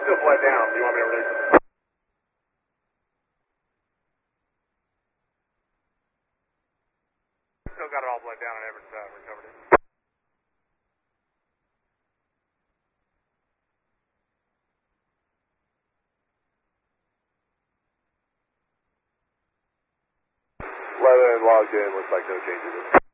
still bled down. Do you want me to release it? Still got it all bled down and Everett's recovered it. Logged in, looks like no changes.